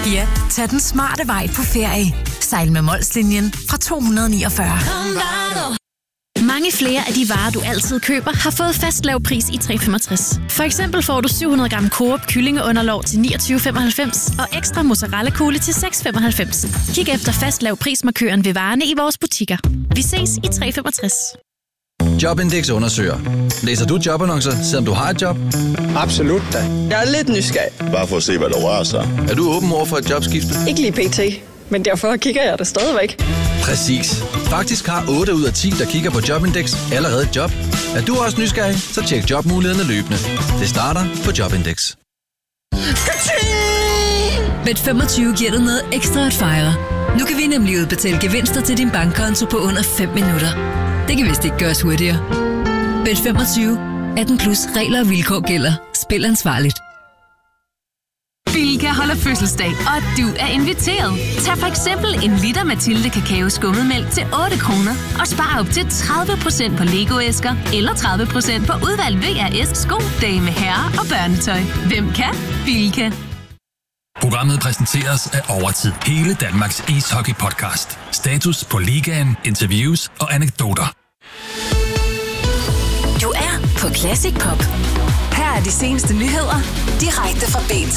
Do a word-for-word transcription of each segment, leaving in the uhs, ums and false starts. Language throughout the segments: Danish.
Ja, tag den smarte vej på ferie. Sejl med Molslinjen fra to hundrede niogfyrre. Mange flere af de varer, du altid køber, har fået fast lav pris i tre femogtres. For eksempel får du syv hundrede gram Coop kyllingeunderlov til niogtyve femoghalvfems og ekstra mozzarella kugle til seks femoghalvfems. Kig efter fast lav prismarkøren ved varerne i vores butikker. Vi ses i tre femogtres. Jobindex undersøger. Læser du jobannoncer, selvom du har et job? Absolut da. Jeg er lidt nysgerrig. Bare for at se, hvad der rører sig. Er du åben over for et jobskifte? Ikke lige pt, men derfor kigger jeg det stadigvæk. Præcis. Faktisk har otte ud af ti, der kigger på Jobindex, allerede et job. Er du også nysgerrig, så tjek jobmulighederne løbende. Det starter på Jobindex. Bet femogtyve giver dig noget ekstra at fejre. Nu kan vi nemlig udbetale gevinster til din bankkonto på under fem minutter. Det kan vist ikke gøres hurtigere. Bet femogtyve. atten plus regler og vilkår gælder. Spil ansvarligt. Bilka holder fødselsdag, og du er inviteret. Tag for eksempel en liter Mathilde Kakao Skummetmælk til otte kroner og spar op til tredive procent på Lego-æsker eller tredive procent på udvalgt V R S sko, dame, herre og børnetøj. Hvem kan? Bilka. Programmet præsenteres af Overtid. Hele Danmarks ishockey-podcast. Status på ligaen, interviews og anekdoter. Du er på Classic Pop. Her er de seneste nyheder, direkte fra B T.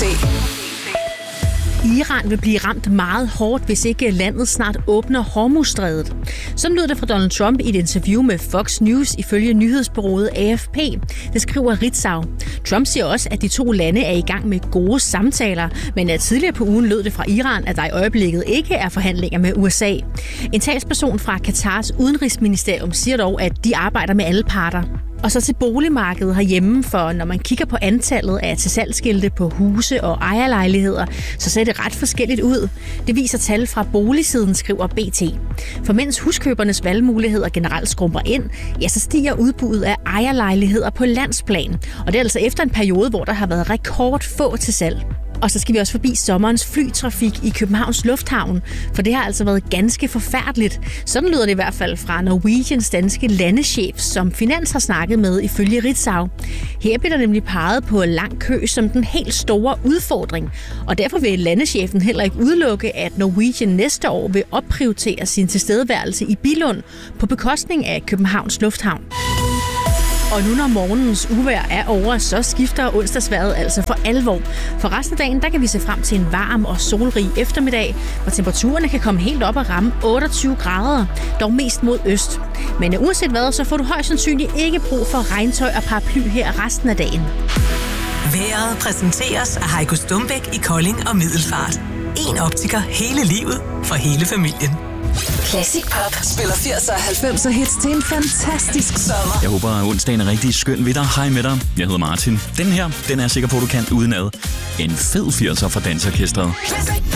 Iran vil blive ramt meget hårdt, hvis ikke landet snart åbner Hormuzstrædet. Sådan lød det fra Donald Trump i et interview med Fox News ifølge nyhedsbureauet A F P. Det skriver Ritzau. Trump siger også, at de to lande er i gang med gode samtaler, men at tidligere på ugen lød det fra Iran, at der i øjeblikket ikke er forhandlinger med U S A. En talsperson fra Katars udenrigsministerium siger dog, at de arbejder med alle parter. Og så til boligmarkedet herhjemme, for når man kigger på antallet af tilsalgsskilte på huse og ejerlejligheder, så ser det ret forskelligt ud. Det viser tal fra boligsiden, skriver B T. For mens huskøbernes valgmuligheder generelt skrumper ind, ja, så stiger udbuddet af ejerlejligheder på landsplan. Og det er altså efter en periode, hvor der har været rekord få til salg. Og så skal vi også forbi sommerens flytrafik i Københavns Lufthavn, for det har altså været ganske forfærdeligt. Sådan lyder det i hvert fald fra Norwegians danske landeschef, som Finans har snakket med ifølge Ritzau. Her bliver der nemlig peget på lang kø som den helt store udfordring, og derfor vil landechefen heller ikke udelukke, at Norwegian næste år vil opprioritere sin tilstedeværelse i Billund på bekostning af Københavns Lufthavn. Og nu når morgenens uvejr er over, så skifter onsdagsvejret altså for alvor. For resten af dagen, der kan vi se frem til en varm og solrig eftermiddag, hvor temperaturerne kan komme helt op og ramme otteogtyve grader, dog mest mod øst. Men uanset hvad, så får du højst sandsynligt ikke brug for regntøj og paraply her resten af dagen. Vejret præsenteres af Heiko Stumbæk i Kolding og Middelfart. En optiker hele livet for hele familien. Classic Pop spiller firserne og halvfemserne hits til en fantastisk sommer. Jeg håber, at onsdagen er rigtig skøn ved dig. Hej med dig. Jeg hedder Martin. Den her, den er jeg sikker på, du kan udenad. En fed firser fra Dansorkestret.